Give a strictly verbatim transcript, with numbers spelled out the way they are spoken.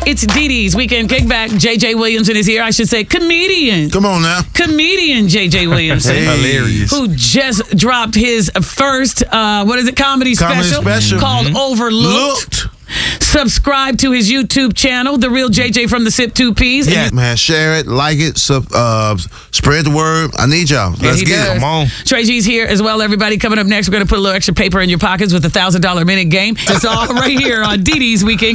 It's Dee Dee's Weekend Kickback. J J Williamson is here. I should say comedian. Come on now. Comedian J J Williamson. Hey. Hilarious. Who just dropped his first, uh, what is it, comedy, Comedy special, special. called Mm-hmm. Overlooked. Looked. Subscribe to his YouTube channel, The Real J J from the Sip Two Ps. Yeah, man, share it, like it, sub, uh, spread the word. I need y'all. Yeah, Let's he get does. it. Come on. Trey G's here as well, everybody. Coming up next, we're going to put a little extra paper in your pockets with a one thousand dollar minute game. It's all right here on Dee Dee's Weekend